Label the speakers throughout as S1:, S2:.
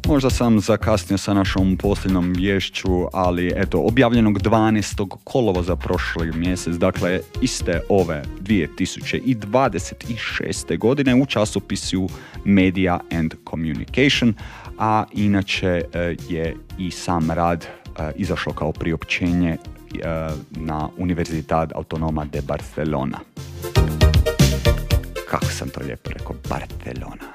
S1: Možda sam zakasnio sa našom posljednom vješću, ali eto, objavljenog 12. kolovoza prošli mjesec, dakle iste ove 2026. godine u časopisu Media and Communication, a inače je i sam rad izašao kao priopćenje na Universidad Autonoma de Barcelona. Kako sam to lijepo rekao, Barcelona.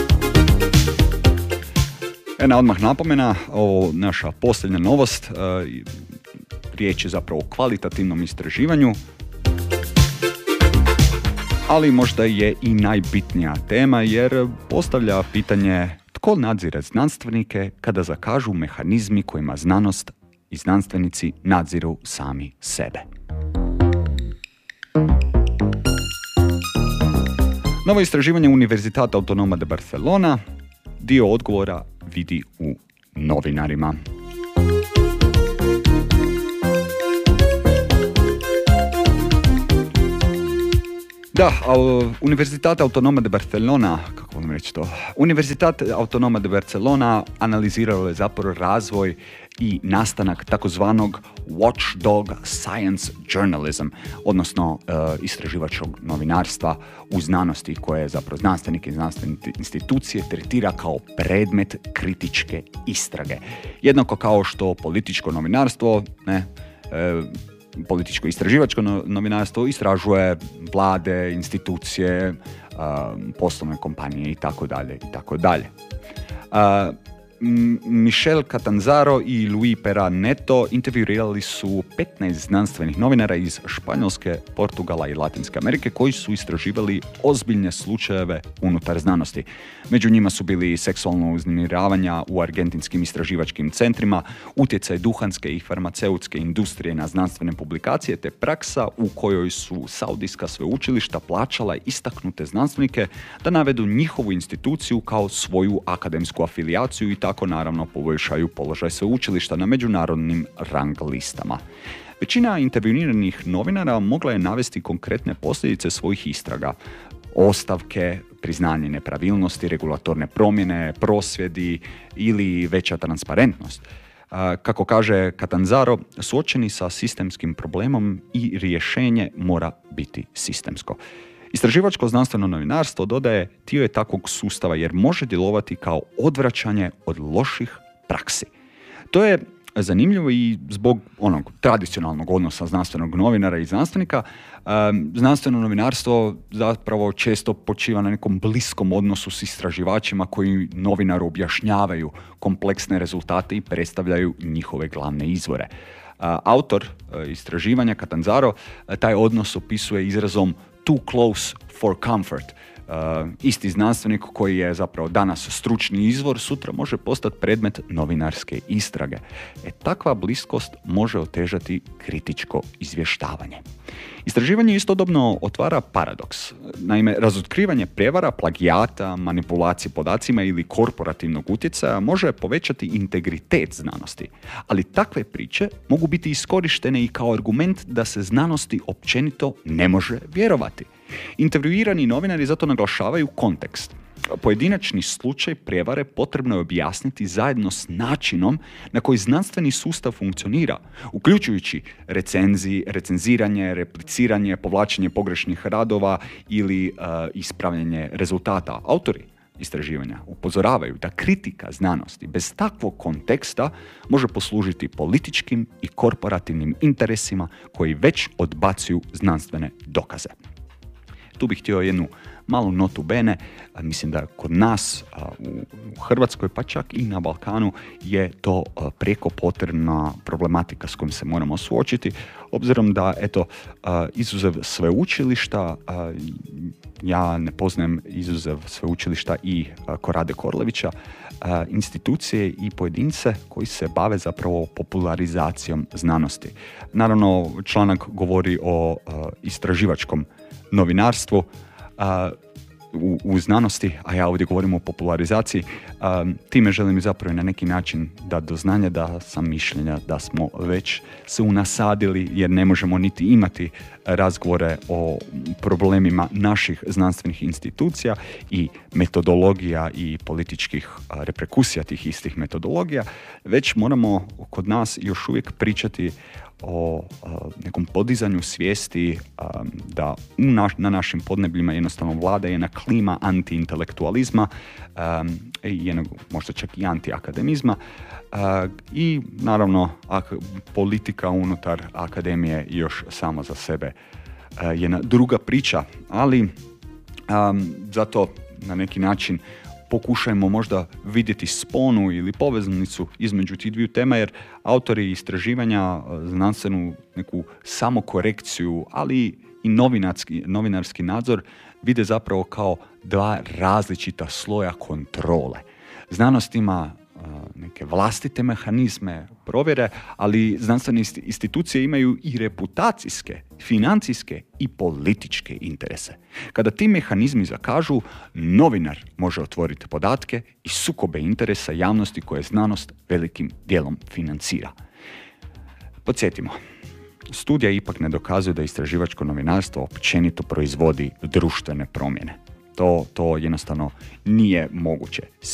S1: Jedna odmah napomena, ovo naša posljednja novost, riječ je zapravo o kvalitativnom istraživanju, ali možda je i najbitnija tema jer postavlja pitanje tko nadzire znanstvenike kada zakažu mehanizmi kojima znanost i znanstvenici nadziru sami sebe. Novo istraživanje Universidad Autonoma de Barcelona dio odgovora vidi u novinarima. Da, Universidad Autonoma de Barcelona, kako vam reći to? Universidad Autonoma de Barcelona analiziralo je zapravo razvoj i nastanak takozvanog watchdog science journalism, odnosno istraživačkog novinarstva u znanosti koje zapravo znanstvenike i znanstvene institucije tretira kao predmet kritičke istrage. Jednako kao što političko novinarstvo, političko istraživačko novinarstvo istražuje vlade, institucije, poslovne kompanije itd. Michel Catanzaro i Luis Pera Neto intervjuirali su 15 znanstvenih novinara iz Španjolske, Portugala i Latinske Amerike koji su istraživali ozbiljne slučajeve unutar znanosti. Među njima su bili seksualno uznemiravanja u argentinskim istraživačkim centrima, utjecaj duhanske i farmaceutske industrije na znanstvene publikacije te praksa u kojoj su saudijska sveučilišta plaćala istaknute znanstvenike da navedu njihovu instituciju kao svoju akademsku afilijaciju i tako naravno poboljšaju položaj sveučilišta na međunarodnim rang listama. Većina intervjuiranih novinara mogla je navesti konkretne posljedice svojih istraga. Ostavke, priznanje nepravilnosti, regulatorne promjene, prosvjedi ili veća transparentnost. Kako kaže Catanzaro, suočeni sa sistemskim problemom i rješenje mora biti sistemsko. Istraživačko znanstveno novinarstvo, dodaje, dio je takvog sustava jer može djelovati kao odvraćanje od loših praksi. To je zanimljivo i zbog onog tradicionalnog odnosa znanstvenog novinara i znanstvenika. Znanstveno novinarstvo zapravo često počiva na nekom bliskom odnosu s istraživačima koji novinaru objašnjavaju kompleksne rezultate i predstavljaju njihove glavne izvore. Autor istraživanja Catanzaro taj odnos opisuje izrazom too close for comfort. Isti znanstvenik koji je zapravo danas stručni izvor, sutra može postati predmet novinarske istrage. Takva bliskost može otežati kritičko izvještavanje. Istraživanje istodobno otvara paradoks. Naime, razotkrivanje prijevara, plagijata, manipulacije podacima ili korporativnog utjecaja može povećati integritet znanosti, ali takve priče mogu biti iskorištene i kao argument da se znanosti općenito ne može vjerovati. Intervjuirani novinari zato naglašavaju kontekst. Pojedinačni slučaj prijevare potrebno je objasniti zajedno s načinom na koji znanstveni sustav funkcionira, uključujući recenziranje, repliciranje, povlačenje pogrešnih radova ili ispravljanje rezultata. Autori istraživanja upozoravaju da kritika znanosti bez takvog konteksta može poslužiti političkim i korporativnim interesima koji već odbacuju znanstvene dokaze. Tu bih htio jednu malu notu bene, mislim da kod nas u Hrvatskoj, pa čak i na Balkanu, je to prijeko potrebna problematika s kojom se moramo suočiti, obzirom da, izuzev sveučilišta, ja ne poznajem izuzev sveučilišta i Korade Korlevića, institucije i pojedince koji se bave zapravo popularizacijom znanosti. Naravno, članak govori o istraživačkom novinarstvu. u znanosti, a ja ovdje govorim o popularizaciji, time želim zapravo na neki način dati do znanja da sam mišljenja da smo već se unasadili jer ne možemo niti imati razgovore o problemima naših znanstvenih institucija i metodologija i političkih reperkusija tih istih metodologija, već moramo kod nas još uvijek pričati o nekom podizanju svijesti da na našim podnebljima jednostavno vlada jedna klima anti-intelektualizma i možda čak i anti-akademizma i naravno politika unutar akademije još samo za sebe jedna druga priča, ali zato na neki način pokušajmo možda vidjeti sponu ili poveznicu između tih dviju tema, jer autori istraživanja znanstvenu neku samokorekciju, ali i novinarski nadzor vide zapravo kao dva različita sloja kontrole. Znanost ima neke vlastite mehanizme provjere, ali znanstvene institucije imaju i reputacijske, financijske i političke interese. Kada ti mehanizmi zakažu, novinar može otvoriti podatke i sukobe interesa javnosti koje znanost velikim dijelom financira. Podsjetimo, studija ipak ne dokazuje da istraživačko novinarstvo općenito proizvodi društvene promjene. To jednostavno nije moguće.